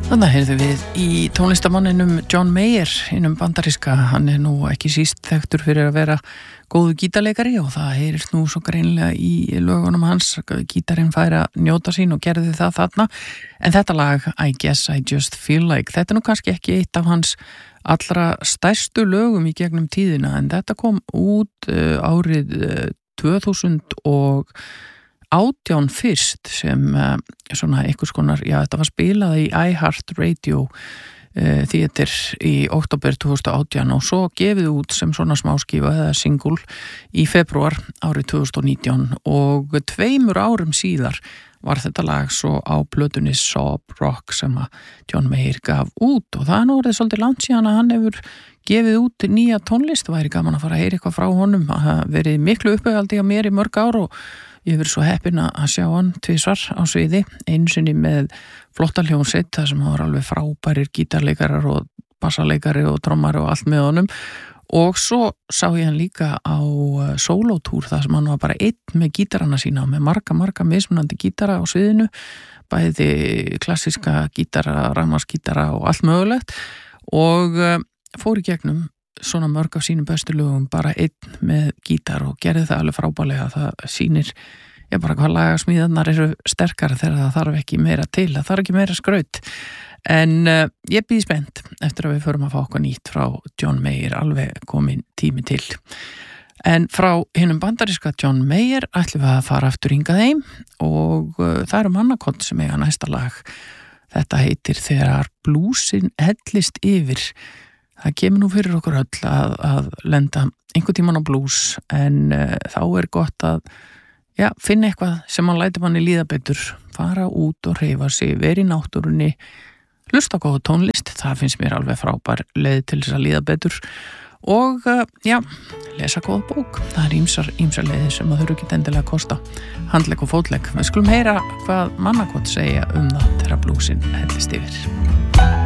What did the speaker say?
Þannig heyrðum við í tónlistamanninum John Mayer, einum bandaríska. Hann nú ekki síst þekktur fyrir að vera góðu gítarleikari og það heyrist nú svo greinilega í lögunum hans. Gítarinn fær að njóta sín og gerði það þarna. En þetta lag, I Guess I Just Feel Like, þetta nú kannski ekki eitt af hans allra stærstu lögum í gegnum tíðina, en þetta kom út árið 2018 fyrst sem svona einhvers konar, já þetta var spilað í iHeartRadio Theater í október 2018 og svo gefið út sem svona smáskífa eða single í febrúar árið 2019 og 2 árum síðar var þetta lag svo á plötunni Sob Rock sem að John Mayer gaf út og það er nú orðið svolítið langt síðan að hann hefur gefið út nýja tónlist. Væri gaman að fara að heyra eitthvað frá honum. Það hafa verið miklu uppáhaldi á mér í mörg ár og ég hef verið svo heppin að sjá hann tvisvar á sviði, einu sinni með flotta hljómsveit þar sem hann var alveg frábærir gítarleikarar og bassaleikari og trommari og allt með honum og svo sá ég hann líka á sólótúr þar sem hann var bara einn með gítarana sína og með marga mismunandi gítara á sviðinu, bæði klassíska gítara, rafmagnsgítara og allt mögulegt og fór í gegnum svona mörg af sínum bestu lögum bara einn með gítar og gerði það alveg frábælega. Það sýnir bara hvað lagasmíðarnar eru sterkar þegar það þarf ekki meira til, það þarf ekki meira skraut. En ég býð spennt eftir að við förum að fá okkur nýtt frá John Mayer, alveg komin tími til. En frá hinum bandaríska John Mayer ætlum við að fara aftur hingað heim og það eru mannakott sem eiga næsta lag. Þetta heitir Þegar blúsin hellist yfir. Það kemur nú fyrir okkur öll að lenda einhvern tímann á blús en þá er gott að finna eitthvað sem mann lætur manni líða betur, fara út og hreyfa sig, vera í náttúrunni, hlusta á góða tónlist, það finnst mér alveg frábær leið til þess að líða betur og lesa góða bók. Það er ýmsar leiðir sem að þurfa ekki endilega að kosta handlegg og fótlegg. Við skulum heyra hvað mannakott segja það þegar blúsin hellist yfir.